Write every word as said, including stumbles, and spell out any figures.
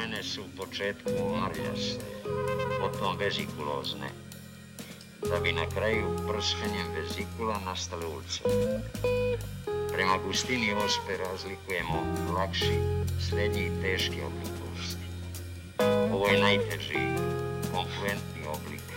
Mene su u početku marljaste, potom vezikulozne, da bi na kraju prskanjem vezikula nastale ulcere. Prema gustini ospe razlikujemo lakši, srednji i teški oblik bolesti. Ovo je najteži, konfluentni oblik